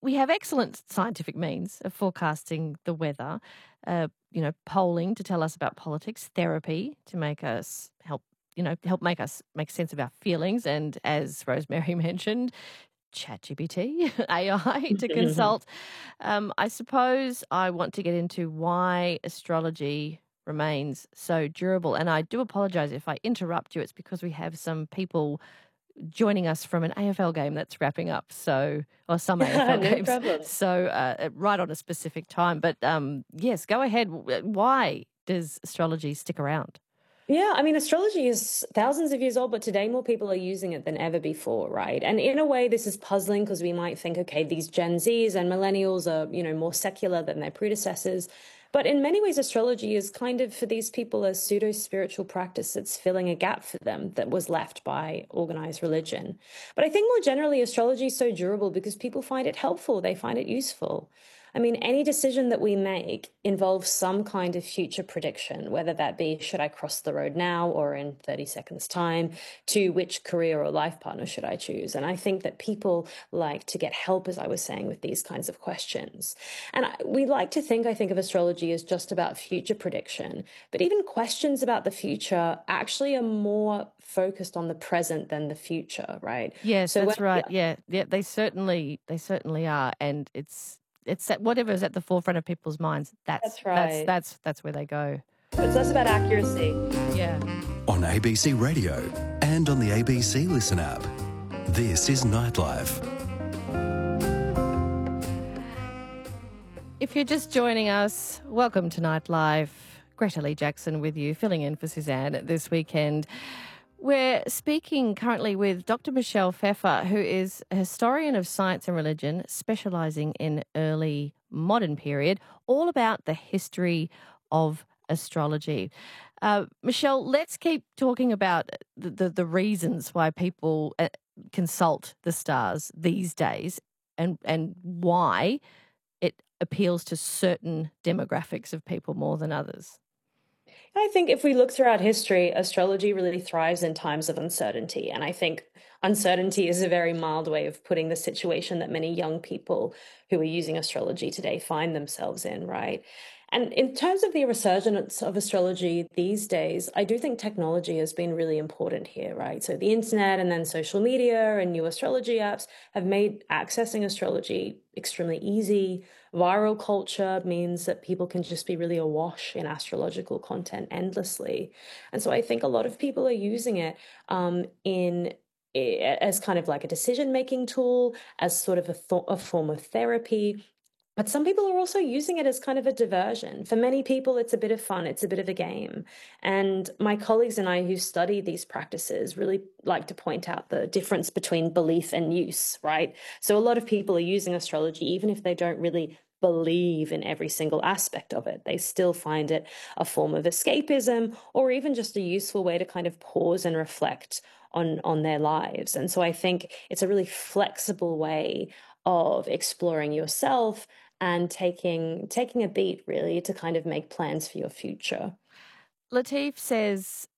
we have excellent scientific means of forecasting the weather, polling to tell us about politics, therapy to make us help make us make sense of our feelings, and as Rosemary mentioned, ChatGPT, AI to consult. I suppose I want to get into why astrology remains so durable. And I do apologise if I interrupt you. It's because we have some people joining us from an AFL game that's wrapping up, or some AFL No games. problem. So right on a specific time. But yes, go ahead. Why does astrology stick around? Yeah, I mean, astrology is thousands of years old, but today more people are using it than ever before, right? And in a way, this is puzzling because we might think, okay, these Gen Zs and millennials are, more secular than their predecessors. But in many ways, astrology is kind of for these people a pseudo-spiritual practice that's filling a gap for them that was left by organized religion. But I think more generally, astrology is so durable because people find it helpful, they find it useful. I mean, any decision that we make involves some kind of future prediction, whether that be, should I cross the road now or in 30 seconds' time, to which career or life partner should I choose? And I think that people like to get help, as I was saying, with these kinds of questions. And we like to think, I think, of astrology as just about future prediction, but even questions about the future actually are more focused on the present than the future, right? Yes, that's right. Yeah, they certainly are, and it's that whatever's at the forefront of people's minds. That's right. That's where they go. It's less about accuracy. Yeah. On ABC Radio and on the ABC Listen app. This is Nightlife. If you're just joining us, welcome to Nightlife. Greta Lee Jackson with you, filling in for Suzanne this weekend. We're speaking currently with Dr. Michelle Pfeffer, who is a historian of science and religion, specialising in early modern period, all about the history of astrology. Michelle, let's keep talking about the reasons why people consult the stars these days and why it appeals to certain demographics of people more than others. I think if we look throughout history, astrology really thrives in times of uncertainty. And I think uncertainty is a very mild way of putting the situation that many young people who are using astrology today find themselves in, right? And in terms of the resurgence of astrology these days, I do think technology has been really important here, right? So the internet and then social media and new astrology apps have made accessing astrology extremely easy. Viral culture means that people can just be really awash in astrological content endlessly. And so I think a lot of people are using it as kind of like a decision-making tool, as sort of a form of therapy. But some people are also using it as kind of a diversion. For many people, it's a bit of fun. It's a bit of a game. And my colleagues and I who study these practices really like to point out the difference between belief and use, right? So a lot of people are using astrology, even if they don't really believe in every single aspect of it. They still find it a form of escapism or even just a useful way to kind of pause and reflect on their lives. And so I think it's a really flexible way of exploring yourself and taking a beat, really, to kind of make plans for your future. Latif says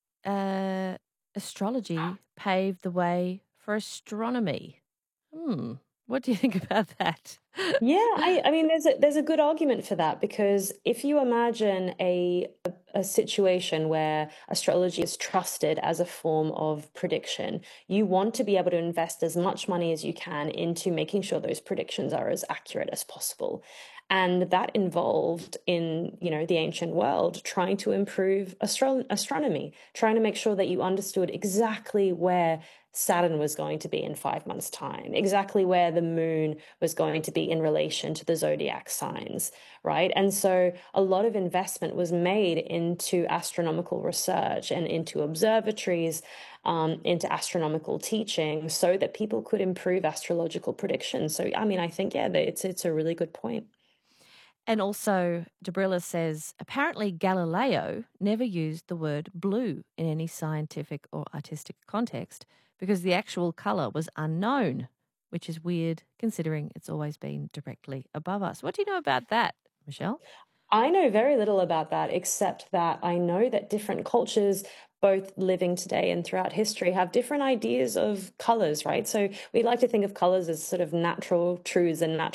astrology paved the way for astronomy. What do you think about that? Yeah, I mean, there's a good argument for that, because if you imagine a situation where astrology is trusted as a form of prediction, you want to be able to invest as much money as you can into making sure those predictions are as accurate as possible. And that involved in, the ancient world, trying to improve astronomy, trying to make sure that you understood exactly where Saturn was going to be in 5 months' time, exactly where the moon was going to be in relation to the zodiac signs, right? And so a lot of investment was made into astronomical research and into observatories, into astronomical teaching, so that people could improve astrological predictions. So, I mean, I think, it's a really good point. And also, Debrilla says, apparently Galileo never used the word blue in any scientific or artistic context because the actual colour was unknown, which is weird considering it's always been directly above us. What do you know about that, Michelle? I know very little about that, except that I know that different cultures, both living today and throughout history, have different ideas of colours, right? So we like to think of colours as sort of natural truths and natural